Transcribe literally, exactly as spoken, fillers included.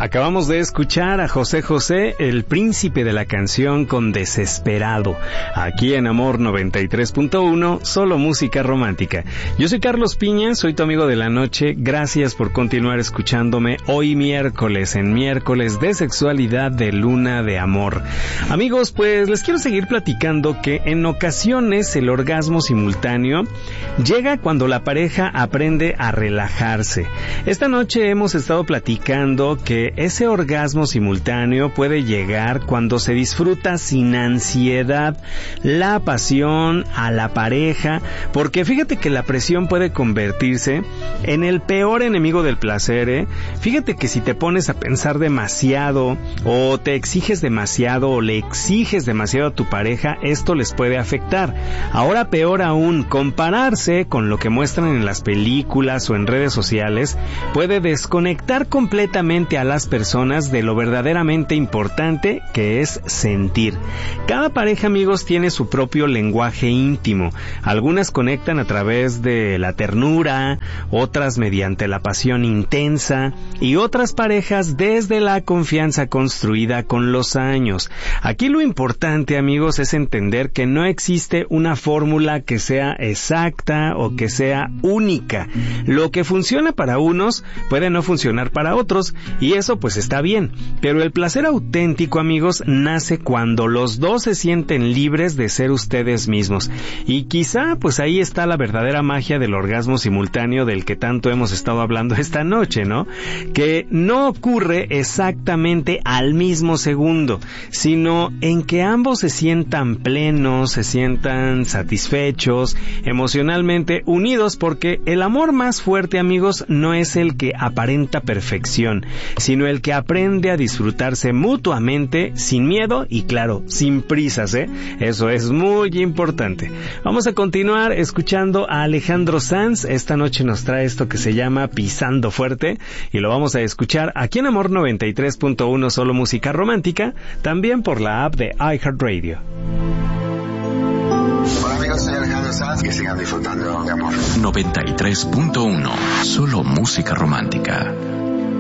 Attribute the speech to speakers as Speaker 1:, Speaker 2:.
Speaker 1: Acabamos de escuchar a José José, el príncipe de la canción con Desesperado, aquí en Amor noventa y tres punto uno, solo música romántica. Yo soy Carlos Piña, soy tu amigo de la noche, gracias por continuar escuchándome hoy miércoles, en miércoles de sexualidad de luna de amor. Amigos, pues les quiero seguir platicando que en ocasiones el orgasmo simultáneo llega cuando la pareja aprende a relajarse. Esta noche hemos estado platicando que ese orgasmo simultáneo puede llegar cuando se disfruta sin ansiedad la pasión a la pareja, porque fíjate que la presión puede convertirse en el peor enemigo del placer, ¿eh? Fíjate que si te pones a pensar demasiado o te exiges demasiado o le exiges demasiado a tu pareja, esto les puede afectar. Ahora peor aún, compararse con lo que muestran en las películas o en redes sociales puede desconectar completamente a las personas de lo verdaderamente importante que es sentir. Cada pareja, amigos, tiene su propio lenguaje íntimo. Algunas conectan a través de la ternura, otras mediante la pasión intensa y otras parejas desde la confianza construida con los años. Aquí lo importante, amigos, es entender que no existe una fórmula que sea exacta o que sea única. Lo que funciona para unos puede no funcionar para otros y eso pues está bien, pero el placer auténtico, amigos, nace cuando los dos se sienten libres de ser ustedes mismos. Y quizá pues ahí está la verdadera magia del orgasmo simultáneo del que tanto hemos estado hablando esta noche, ¿no? Que no ocurre exactamente al mismo segundo, sino en que ambos se sientan plenos, se sientan satisfechos, emocionalmente unidos, porque el amor más fuerte, amigos, no es el que aparenta perfección, sino el que aprende a disfrutarse mutuamente sin miedo y, claro, sin prisas, ¿eh? Eso es muy importante. Vamos a continuar escuchando a Alejandro Sanz. Esta noche nos trae esto que se llama Pisando Fuerte y lo vamos a escuchar aquí en Amor noventa y tres punto uno, solo música romántica, también por la app de iHeartRadio.
Speaker 2: Hola amigos, soy Alejandro Sanz, que sigan disfrutando de Amor
Speaker 3: noventa y tres punto uno, solo música romántica.